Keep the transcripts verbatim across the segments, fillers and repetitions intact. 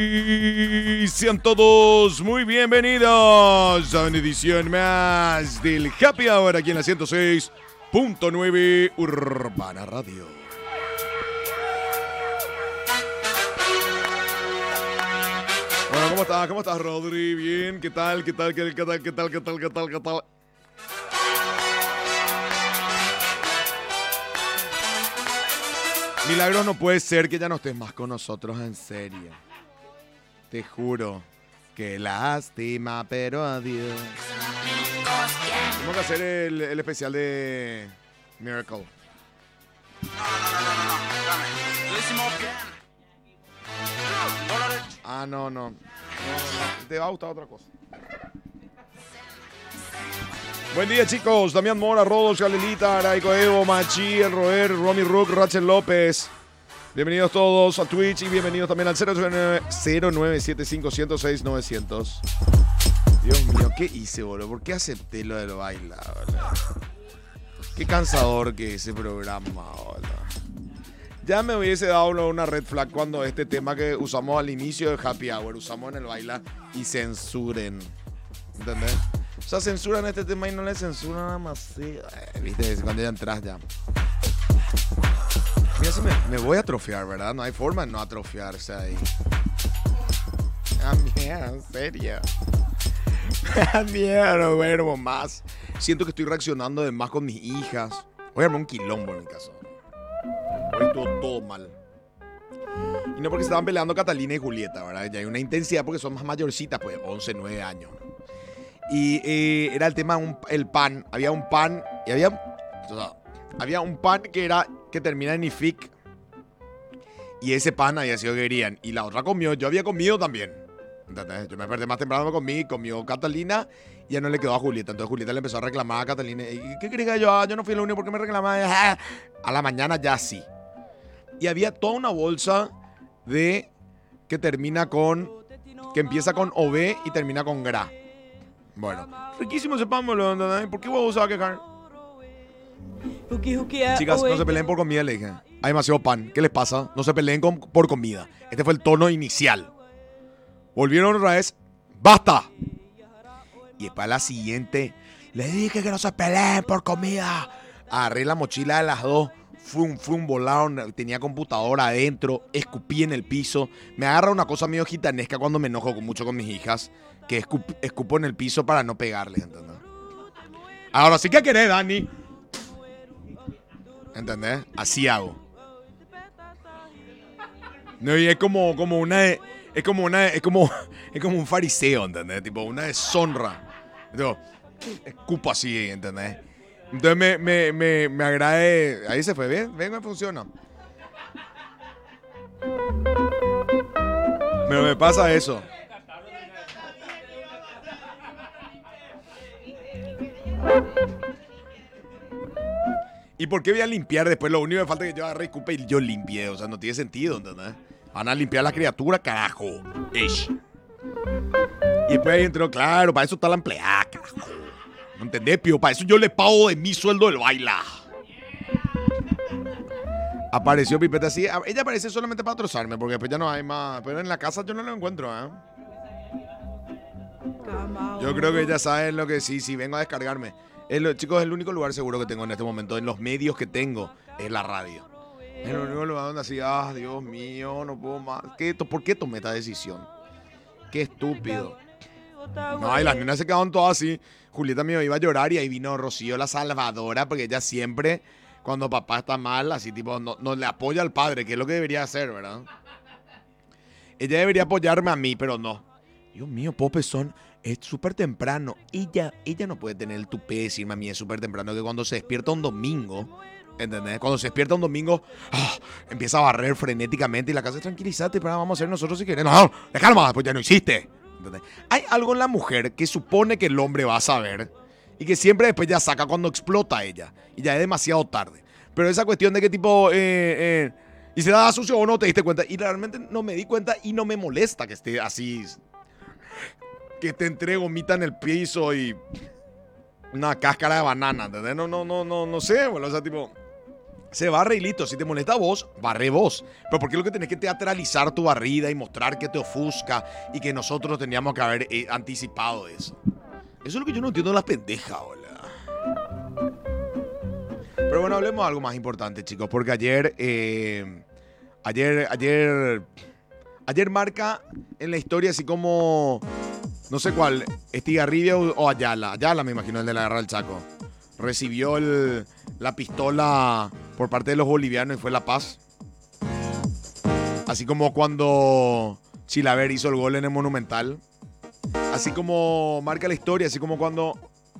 Y sean todos muy bienvenidos a una edición más del Happy Hour aquí en la ciento seis punto nueve Urbana Radio. Bueno, ¿cómo estás? ¿Cómo estás, Rodri? Bien, ¿qué tal? ¿Qué tal? ¿Qué tal? ¿Qué tal? ¿Qué tal? ¿Qué tal? ¿Qué tal? Milagros, no puede ser que ya no estés más con nosotros, en serio. Te juro. Qué lástima, pero adiós. Tenemos que hacer el, el especial de Miracle. Ah, no, no. no, no. Te va a gustar otra cosa. Buen día, chicos. Damián Mora, Rodos, Galilita, Araico Evo, Machi, El Roer, Romy Rook, Rachel López. Bienvenidos todos a Twitch y bienvenidos también al cero nueve siete cinco cero seis nueve cero cero. Dios mío, ¿qué hice, boludo? ¿Por qué acepté lo del baila, boludo? Qué cansador que ese programa, boludo. Ya me hubiese dado una red flag cuando este tema que usamos al inicio del Happy Hour, usamos en el baila y censuren. ¿Entendés? O sea, censuran este tema y no le censuran nada más. Sí. Eh, Viste, cuando ya entras ya. Mira, si me, me voy a atrofiar, ¿verdad? No hay forma de no atrofiarse ahí. Ah, mierda, en serio. Ah, mierda, no duermo más. Siento que estoy reaccionando de más con mis hijas. Voy a armar un quilombo en mi caso. Hoy estuvo todo mal. Y no porque estaban peleando Catalina y Julieta, ¿verdad? Ya hay una intensidad porque son más mayorcitas, pues, once, nueve años. Y eh, era el tema, un, el pan. Había un pan y había... O sea, había un pan que era que termina en ific. Y ese pan había sido que querían. Y la otra comió. Yo había comido también. ¿Entendés? Yo me perdí más temprano, me comí. Comió Catalina y ya no le quedó a Julieta. Entonces Julieta le empezó a reclamar a Catalina. ¿Y qué quería que yo? Yo no fui el único porque me reclamaba. A la mañana ya sí. Y había toda una bolsa de... Que termina con... Que empieza con O B y termina con gra. Bueno. Riquísimo ese pan, boludo. ¿Por qué vos vas a quejar? Chicas, no se peleen por comida, le dije. Hay demasiado pan. ¿Qué les pasa? No se peleen con, por comida. Este fue el tono inicial. Volvieron otra vez. ¡Basta! Y para la siguiente, le dije que no se peleen por comida. Agarré la mochila de las dos. Fum, fum, volaron. Tenía computadora adentro. Escupí en el piso. Me agarra una cosa medio gitanesca cuando me enojo mucho con mis hijas. Que escup, escupo en el piso para no pegarles, ¿entendés? Ahora sí que querés, Dani. ¿Entendés? Así hago. No, y es como, como una... Es como una... Es como, es como un fariseo, ¿entendés? Tipo, una deshonra. Tipo, escupo así, ¿entendés? Entonces me, me, me, me agrade... Ahí se fue, ¿bien? Ven, me funciona. Pero me pasa eso. ¿Y por qué voy a limpiar después? Lo único que falta es que yo agarre y escupe y yo limpie. O sea, no tiene sentido, ¿entendés? Van a limpiar a la criatura, carajo. Ish. Y después ahí entró, claro, para eso está la empleada, carajo. ¿No entendés, pío? Para eso yo le pago de mi sueldo del baila. Apareció Pipeta así. Ella apareció solamente para trozarme, porque después ya no hay más. Pero en la casa yo no lo encuentro, ¿eh? Yo creo que ella sabe lo que sí, sí, vengo a descargarme. El, chicos, es el único lugar seguro que tengo en este momento, en los medios que tengo, es la radio. Es el único lugar donde así, ah, Dios mío, no puedo más. ¿Qué, ¿Por qué tomé esta decisión? Qué estúpido. No, y las nenas se quedaron todas así. Julieta me iba a llorar y ahí vino Rocío la salvadora, porque ella siempre, cuando papá está mal, así tipo, no, no le apoya al padre, que es lo que debería hacer, ¿verdad? Ella debería apoyarme a mí, pero no. Dios mío, Pope, son... Es súper temprano. Ella, ella no puede tener el tupé de decirme a mí es súper temprano que cuando se despierta un domingo, ¿entendés? Cuando se despierta un domingo, ¡ah!, empieza a barrer frenéticamente y la casa es tranquilízate, pero vamos a hacer nosotros si querés. No, déjalo más, pues ya no hiciste. ¿Entendés? Hay algo en la mujer que supone que el hombre va a saber y que siempre después ya saca cuando explota ella y ya es demasiado tarde. Pero esa cuestión de que tipo, eh, eh, y se da sucio o no te diste cuenta, y realmente no me di cuenta y no me molesta que esté así... Que te entrego gomita en el piso y una cáscara de banana, ¿entendés? No, no, no, no, no sé, bueno, o sea, tipo... Se barre y listo. Si te molesta vos, barre vos. Pero ¿por qué lo que tenés que teatralizar tu barrida y mostrar que te ofusca y que nosotros teníamos que haber eh, anticipado eso? Eso es lo que yo no entiendo de las pendejas, hola. Pero bueno, hablemos de algo más importante, chicos. Porque ayer, eh, ayer, ayer, ayer marca en la historia así como, no sé cuál, Estigarribia o Ayala. Ayala me imagino, el de la Guerra del Chaco. Recibió el, la pistola por parte de los bolivianos y fue La Paz. Así como cuando Chilaver hizo el gol en el Monumental. Así como marca la historia, así como cuando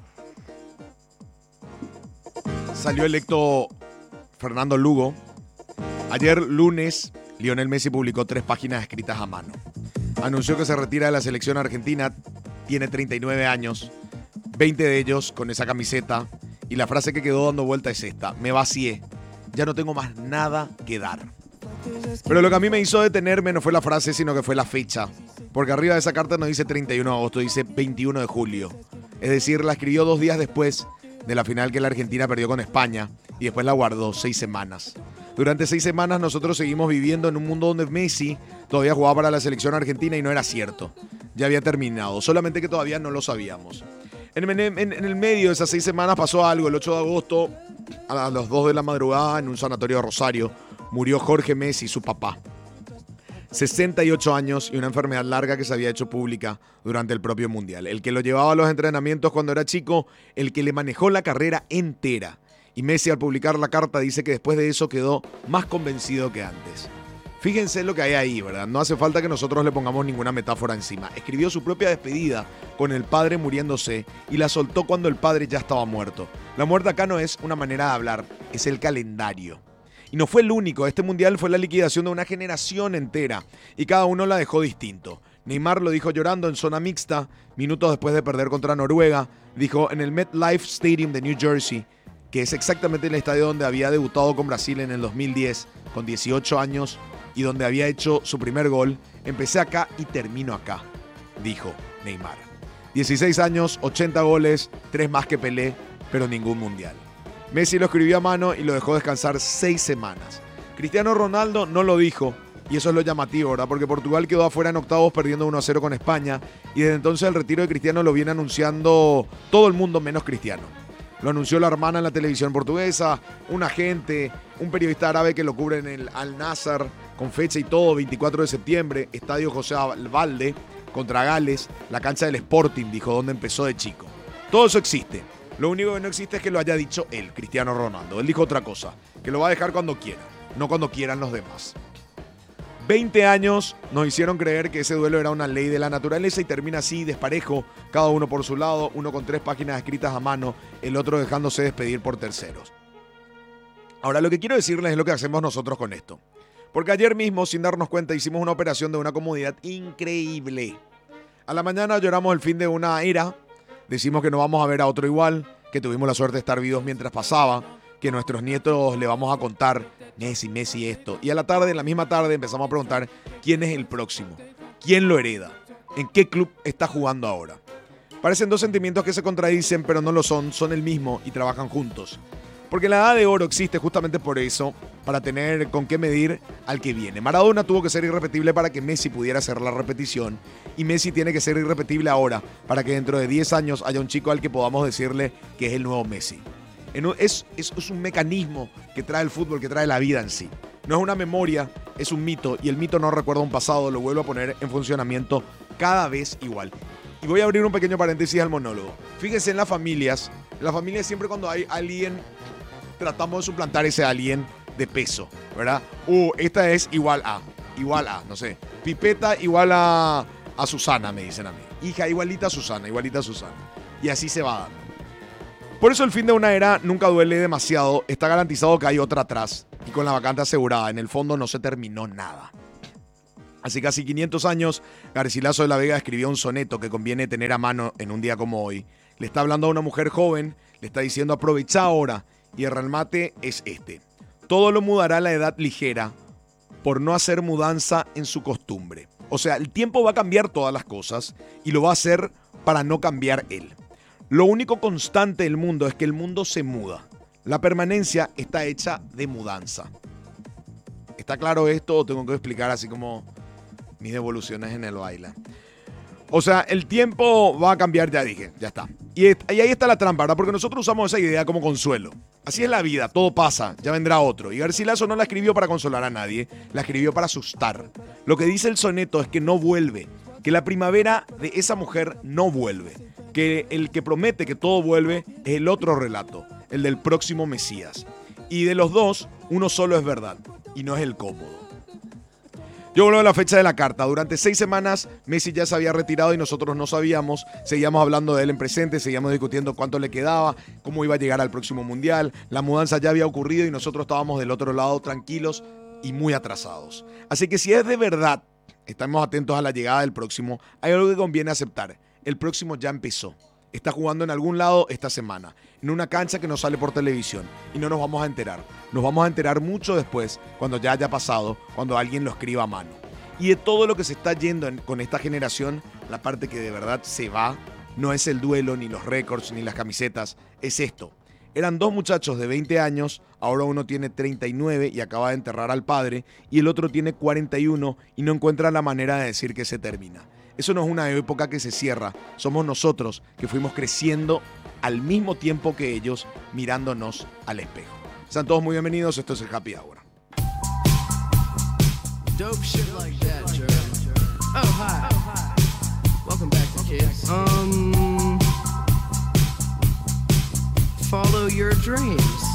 salió electo Fernando Lugo. Ayer lunes, Lionel Messi publicó tres páginas escritas a mano. Anunció que se retira de la selección argentina, tiene treinta y nueve años, veinte de ellos con esa camiseta. Y la frase que quedó dando vuelta es esta: me vacié, ya no tengo más nada que dar. Pero lo que a mí me hizo detenerme no fue la frase, sino que fue la fecha. Porque arriba de esa carta no dice treinta y uno de agosto, dice veintiuno de julio. Es decir, la escribió dos días después de la final que la Argentina perdió con España y después la guardó seis semanas. Durante seis semanas nosotros seguimos viviendo en un mundo donde Messi todavía jugaba para la selección argentina y no era cierto. Ya había terminado, solamente que todavía no lo sabíamos. En, en, en, en el medio de esas seis semanas pasó algo. El ocho de agosto, a las dos de la madrugada, en un sanatorio de Rosario, murió Jorge Messi, su papá. sesenta y ocho años y una enfermedad larga que se había hecho pública durante el propio Mundial. El que lo llevaba a los entrenamientos cuando era chico, el que le manejó la carrera entera. Y Messi, al publicar la carta, dice que después de eso quedó más convencido que antes. Fíjense lo que hay ahí, ¿verdad? No hace falta que nosotros le pongamos ninguna metáfora encima. Escribió su propia despedida con el padre muriéndose y la soltó cuando el padre ya estaba muerto. La muerte acá no es una manera de hablar, es el calendario. Y no fue el único, este mundial fue la liquidación de una generación entera y cada uno la dejó distinto. Neymar lo dijo llorando en zona mixta, minutos después de perder contra Noruega. Dijo en el MetLife Stadium de New Jersey, que es exactamente el estadio donde había debutado con Brasil en el dos mil diez, con dieciocho años, y donde había hecho su primer gol: empecé acá y termino acá, dijo Neymar. dieciséis años, ochenta goles, tres más que Pelé, pero ningún mundial. Messi lo escribió a mano y lo dejó descansar seis semanas. Cristiano Ronaldo no lo dijo, y eso es lo llamativo, ¿verdad? Porque Portugal quedó afuera en octavos perdiendo uno a cero con España, y desde entonces el retiro de Cristiano lo viene anunciando todo el mundo menos Cristiano. Lo anunció la hermana en la televisión portuguesa, un agente, un periodista árabe que lo cubre en el Al-Nassr, con fecha y todo, veinticuatro de septiembre, Estadio José Valde, contra Gales, la cancha del Sporting, dijo, donde empezó de chico. Todo eso existe. Lo único que no existe es que lo haya dicho él, Cristiano Ronaldo. Él dijo otra cosa, que lo va a dejar cuando quiera, no cuando quieran los demás. veinte años nos hicieron creer que ese duelo era una ley de la naturaleza y termina así, desparejo, cada uno por su lado, uno con tres páginas escritas a mano, el otro dejándose despedir por terceros. Ahora, lo que quiero decirles es lo que hacemos nosotros con esto. Porque ayer mismo, sin darnos cuenta, hicimos una operación de una comodidad increíble. A la mañana lloramos el fin de una era, decimos que no vamos a ver a otro igual, que tuvimos la suerte de estar vivos mientras pasaba, que nuestros nietos le vamos a contar Messi, Messi esto. Y a la tarde, en la misma tarde, empezamos a preguntar quién es el próximo, quién lo hereda, en qué club está jugando ahora. Parecen dos sentimientos que se contradicen, pero no lo son, son el mismo y trabajan juntos. Porque la edad de oro existe justamente por eso, para tener con qué medir al que viene. Maradona tuvo que ser irrepetible para que Messi pudiera hacer la repetición, y Messi tiene que ser irrepetible ahora para que dentro de diez años haya un chico al que podamos decirle que es el nuevo Messi. Es, es, es un mecanismo que trae el fútbol, que trae la vida en sí. No es una memoria, es un mito, y el mito no recuerda un pasado, lo vuelvo a poner en funcionamiento cada vez igual. Y voy a abrir un pequeño paréntesis al monólogo. Fíjense en las familias. En las familias siempre cuando hay alguien, tratamos de suplantar ese alguien de peso, ¿verdad? Uh, esta es igual a, igual a, no sé, Pipeta igual a, a Susana, me dicen a mí. Hija igualita a Susana, igualita a Susana. Y así se va dando. Por eso el fin de una era nunca duele demasiado, está garantizado que hay otra atrás y con la vacante asegurada, en el fondo no se terminó nada. Hace casi quinientos años, Garcilaso de la Vega escribió un soneto que conviene tener a mano en un día como hoy. Le está hablando a una mujer joven, le está diciendo aprovecha ahora, y el remate es este: todo lo mudará la edad ligera por no hacer mudanza en su costumbre. O sea, el tiempo va a cambiar todas las cosas y lo va a hacer para no cambiar él. Lo único constante del mundo es que el mundo se muda. La permanencia está hecha de mudanza. ¿Está claro esto o tengo que explicar así como mis devoluciones en el baile? O sea, el tiempo va a cambiar, ya dije, ya está. Y, y ahí está la trampa, ¿verdad? Porque nosotros usamos esa idea como consuelo. Así es la vida, todo pasa, ya vendrá otro. Y Garcilaso no la escribió para consolar a nadie, la escribió para asustar. Lo que dice el soneto es que no vuelve, que la primavera de esa mujer no vuelve, que el que promete que todo vuelve es el otro relato, el del próximo Mesías. Y de los dos, uno solo es verdad, y no es el cómodo. Yo vuelvo a la fecha de la carta. Durante seis semanas Messi ya se había retirado y nosotros no sabíamos. Seguíamos hablando de él en presente, seguíamos discutiendo cuánto le quedaba, cómo iba a llegar al próximo mundial. La mudanza ya había ocurrido y nosotros estábamos del otro lado tranquilos y muy atrasados. Así que si es de verdad, estamos atentos a la llegada del próximo, hay algo que conviene aceptar. El próximo ya empezó. Está jugando en algún lado esta semana, en una cancha que no sale por televisión y no nos vamos a enterar. Nos vamos a enterar mucho después, cuando ya haya pasado, cuando alguien lo escriba a mano. Y de todo lo que se está yendo en, con esta generación, la parte que de verdad se va no es el duelo, ni los récords, ni las camisetas, es esto. Eran dos muchachos de veinte años, ahora uno tiene treinta y nueve y acaba de enterrar al padre, y el otro tiene cuarenta y uno y no encuentra la manera de decir que se termina. Eso no es una época que se cierra, somos nosotros que fuimos creciendo al mismo tiempo que ellos, mirándonos al espejo. Sean todos muy bienvenidos, esto es el Happy Hour. Dope shit like that, Jeremy. Oh, hi. Welcome back to Kids. Um, follow your dreams.